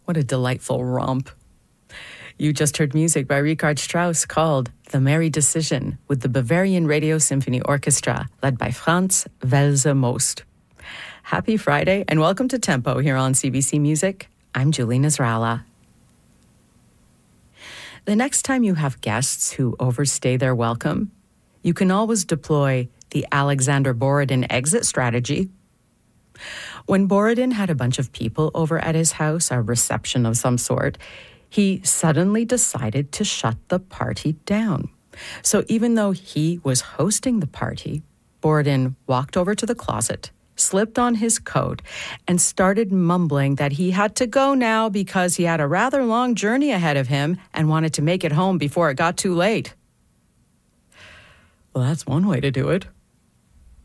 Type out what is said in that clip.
What a delightful romp. You just heard music by Richard Strauss called The Merry Decision with the Bavarian Radio Symphony Orchestra, led by Franz Welser Most. Happy Friday and welcome to Tempo here on CBC Music. I'm Julie Nasrallah. The next time you have guests who overstay their welcome, you can always deploy the Alexander Borodin exit strategy. When Borodin had a bunch of people over at his house, a reception of some sort, he suddenly decided to shut the party down. So even though he was hosting the party, Borodin walked over to the closet, slipped on his coat, and started mumbling that he had to go now because he had a rather long journey ahead of him and wanted to make it home before it got too late. Well, that's one way to do it.